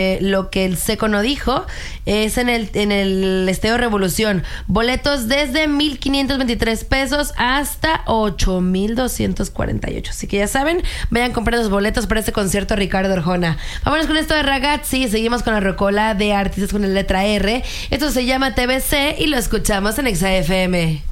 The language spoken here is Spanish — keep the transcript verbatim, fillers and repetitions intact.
Eh, lo que el Seco no dijo es en el, en el Estadio Revolución. Boletos desde mil quinientos veintitrés pesos hasta ocho mil doscientos cuarenta y ocho. Así que ya saben, vayan a comprar los boletos para este concierto Ricardo Arjona. Vámonos con esto de Ragazzi. Seguimos con la rocola de artistas con la letra R. Esto se llama T B C y lo escuchamos en Exa F M.